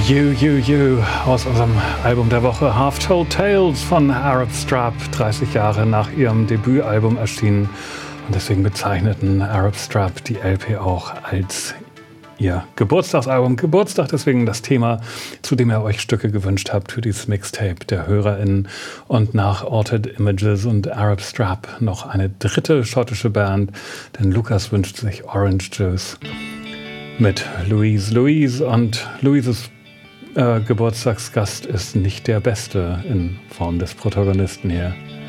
You aus unserem Album der Woche Half Told Tales von Arab Strap, 30 Jahre nach ihrem Debütalbum erschienen, und deswegen bezeichneten Arab Strap die LP auch als ihr Geburtstagsalbum. Geburtstag, deswegen das Thema, zu dem ihr euch Stücke gewünscht habt für dieses Mixtape der HörerInnen. Und nach Altered Images und Arab Strap noch eine dritte schottische Band, denn Lukas wünscht sich Orange Juice mit Louise. Und Louises Geburtstagsgast ist nicht der Beste in Form des Protagonisten hier.